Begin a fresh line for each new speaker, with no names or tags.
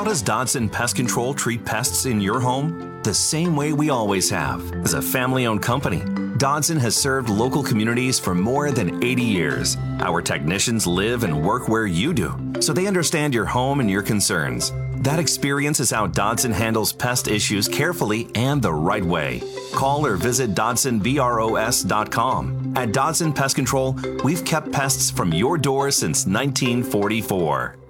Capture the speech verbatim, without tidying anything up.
How does Dodson Pest Control treat pests in your home? The same way we always have. As a family-owned company, Dodson has served local communities for more than eighty years. Our technicians live and work where you do, so they understand your home and your concerns. That experience is how Dodson handles pest issues carefully and the right way. Call or visit Dodson Bros dot com. At Dodson Pest Control, we've kept pests from your door since nineteen forty-four.